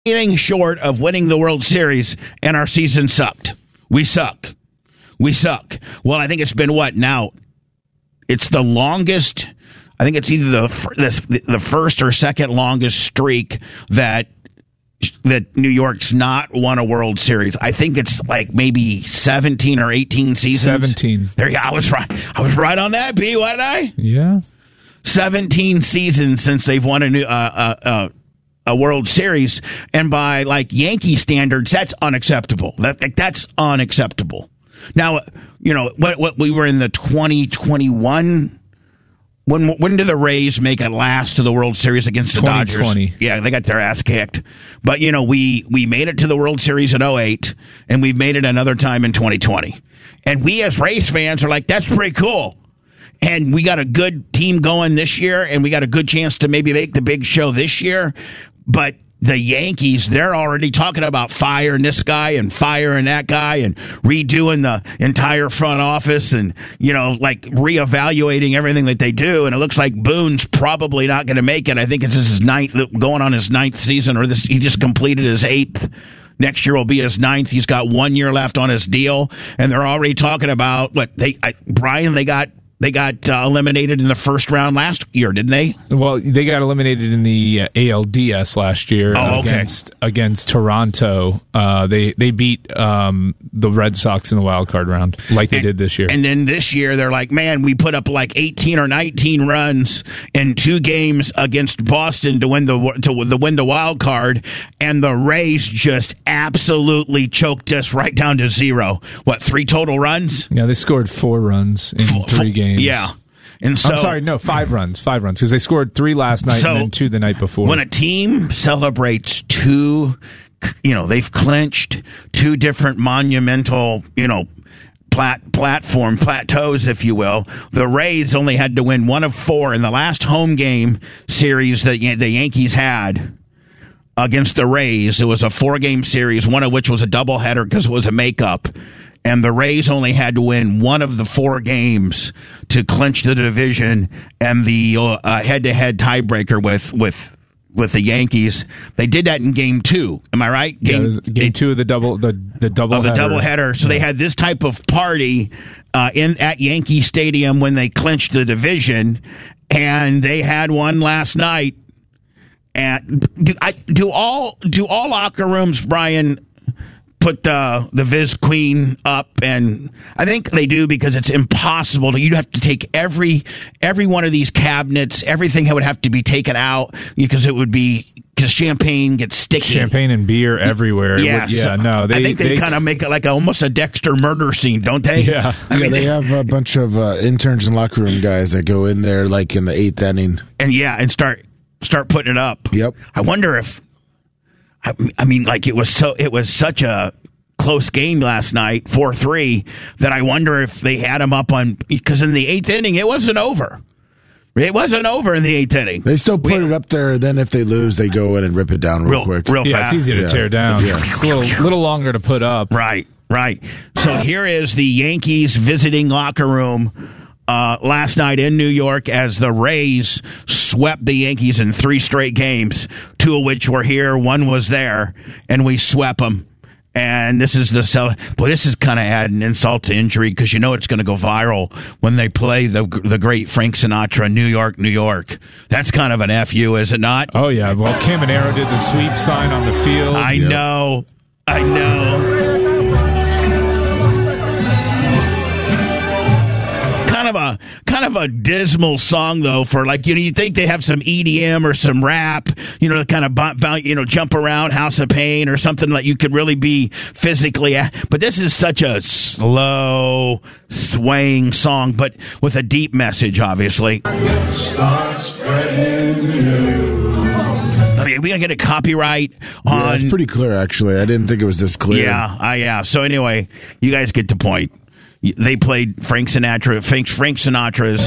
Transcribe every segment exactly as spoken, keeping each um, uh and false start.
anything short of winning the World Series, and our season sucked. We suck. We suck. Well, I think it's been what now? It's the longest. I think it's either the the first or second longest streak that that New York's not won a World Series. I think it's like maybe seventeen or eighteen seasons. seventeen. There you go. I was right. I was right on that, B, wasn't I? Yeah. seventeen seasons since they've won a new uh, uh, uh, a World Series, and by like Yankee standards, that's unacceptable. That like, that's unacceptable. Now, you know what? What we were in the twenty twenty-one. When when did the Rays make it last to the World Series against the Dodgers? Yeah, they got their ass kicked. But, you know, we, we made it to the World Series in oh eight, and we've made it another time in twenty twenty. And we as Rays fans are like, that's pretty cool. And we got a good team going this year, and we got a good chance to maybe make the big show this year. But the Yankees, they're already talking about firing this guy and firing that guy and redoing the entire front office and, you know, like reevaluating everything that they do. And it looks like Boone's probably not going to make it. I think it's his ninth, going on his ninth season, or this, he just completed his eighth. Next year will be his ninth. He's got one year left on his deal. And they're already talking about what they, I, Brian, they got, They got uh, eliminated in the first round last year, didn't they? Well, they got eliminated in the uh, A L D S last year oh, okay. against against Toronto. Uh, they they beat um, the Red Sox in the wild card round, like they and, did this year. And then this year, they're like, man, we put up like eighteen or nineteen runs in two games against Boston to win the to the win the wild card, and the Rays just absolutely choked us right down to zero. What, three total runs? Yeah, they scored four runs in four, three four, games. Yeah. And so, I'm sorry, no, five runs, five runs, because they scored three last night so and then two the night before. When a team celebrates two, you know, they've clinched two different monumental, you know, plat, platform, plateaus, if you will. The Rays only had to win one of four in the last home game series that the Yankees had against the Rays. It was a four-game series, one of which was a doubleheader because it was a makeup. And the Rays only had to win one of the four games to clinch the division and the uh, head-to-head tiebreaker with with with the Yankees. They did that in game two. Am I right? Game, yeah, game two of the double the the double of the doubleheader. So yeah. They had this type of party uh, in at Yankee Stadium when they clinched the division, and they had one last night. And do I do all do all locker rooms, Brian, put the the Viz Queen up? And I think they do, because it's impossible to, you'd have to take every every one of these cabinets, everything would have to be taken out, because it would be, because champagne gets sticky. Champagne and beer everywhere. Yeah, would, yeah so no. They, I think they, they kind of make it like a, almost a Dexter murder scene, don't they? Yeah. I yeah, mean, they, they have a bunch of uh, interns and locker room guys that go in there like in the eighth inning. And yeah, and start start putting it up. Yep. I wonder if, I, I mean, like it was so, it was such a close game last night, four three, that I wonder if they had him up on, because in the eighth inning, it wasn't over. It wasn't over in the eighth inning. They still put we, it up there. Then if they lose, they go in and rip it down real, real quick. Real yeah, fast. it's easy to yeah. tear down. Yeah. It's a little, little longer to put up. Right, right. So here is the Yankees visiting locker room uh, last night in New York as the Rays swept the Yankees in three straight games, two of which were here, one was there, and we swept them. And this is the cell. Boy, this is kind of adding insult to injury, because you know it's going to go viral when they play the the great Frank Sinatra, New York, New York. That's kind of an F U, is it not? Oh, yeah. Well, Caminero did the sweep sign on the field. I yep. know. I know. Kind of a kind of a dismal song, though, for like, you know, you think they have some E D M or some rap, you know, kind of b- b- you know, jump around, House of Pain or something that you could really be physically at. But this is such a slow, swaying song, but with a deep message, obviously. I mean, are we gonna get a copyright on? Yeah, it's pretty clear, actually. I didn't think it was this clear. Yeah, uh, yeah. So anyway, you guys get the point. They played Frank Sinatra, Frank, Frank Sinatra's.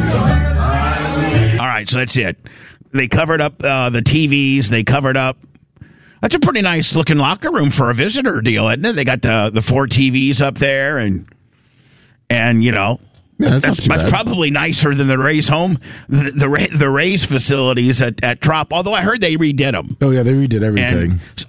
All right, so that's it. They covered up uh, the T Vs. They covered up. That's a pretty nice looking locker room for a visitor deal, isn't it? They got the the four T Vs up there, and and you know, Yeah, that's, that's, not too that's bad. probably nicer than the Rays home, the the, the Rays facilities at, at Trop. Although I heard they redid them. Oh yeah, they redid everything. And